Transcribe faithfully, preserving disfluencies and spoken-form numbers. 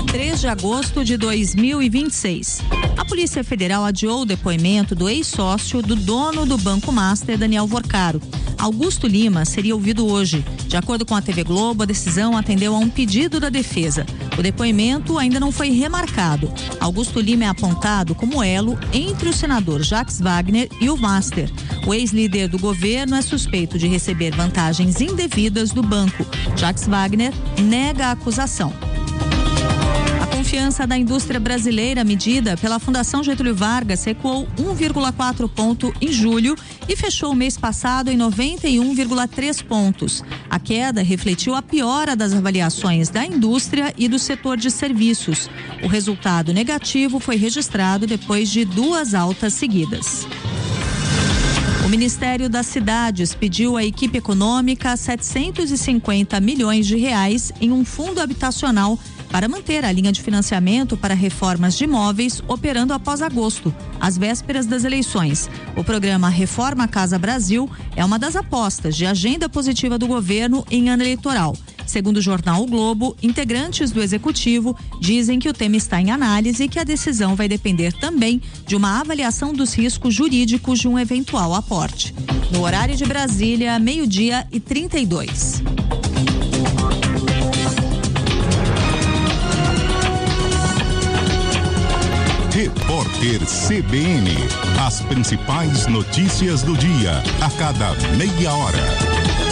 três de agosto de dois mil e vinte e seis. A Polícia Federal adiou o depoimento do ex-sócio do dono do Banco Master, Daniel Vorcaro. Augusto Lima seria ouvido hoje. De acordo com a T V Globo, a decisão atendeu a um pedido da defesa. O depoimento ainda não foi remarcado. Augusto Lima é apontado como elo entre o senador Jacques Wagner e o Master. O ex-líder do governo é suspeito de receber vantagens indevidas do banco. Jacques Wagner nega a acusação. A confiança da indústria brasileira medida pela Fundação Getúlio Vargas recuou um vírgula quatro ponto em julho e fechou o mês passado em noventa e um vírgula três pontos. A queda refletiu a piora das avaliações da indústria e do setor de serviços. O resultado negativo foi registrado depois de duas altas seguidas. O Ministério das Cidades pediu à equipe econômica setecentos e cinquenta milhões de reais em um fundo habitacional para manter a linha de financiamento para reformas de imóveis operando após agosto, às vésperas das eleições. O programa Reforma Casa Brasil é uma das apostas de agenda positiva do governo em ano eleitoral. Segundo o jornal O Globo, integrantes do executivo dizem que o tema está em análise e que a decisão vai depender também de uma avaliação dos riscos jurídicos de um eventual aporte. No horário de Brasília, meio-dia e trinta e dois. Repórter C B N. As principais notícias do dia, a cada meia hora.